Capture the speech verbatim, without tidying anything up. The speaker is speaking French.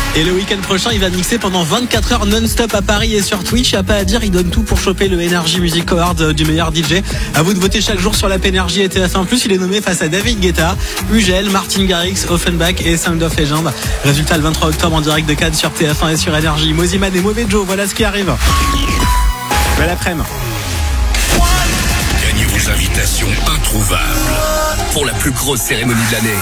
Et le week-end prochain, il va mixer pendant vingt-quatre heures non-stop à Paris et sur Twitch. Y'a pas à dire, il donne tout pour choper le Energy Music Award du meilleur D J. À vous de voter chaque jour sur l'app Energy et T F un plus. Il est nommé face à David Guetta, Ugel, Martin Garrix, Offenbach et Sound of Legend. Résultat le vingt-trois octobre en direct de Cannes sur T F un et sur Energy. Moziman et Mauvais Joe, voilà ce qui arrive. Belle après-midi. Gagnez vos invitations introuvables pour la plus grosse cérémonie de l'année.